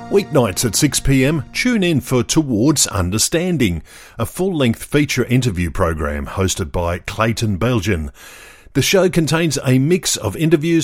Weeknights at 6pm, tune in for Towards Understanding, a full-length feature interview program hosted by Clayton Belgian. The show contains a mix of interviews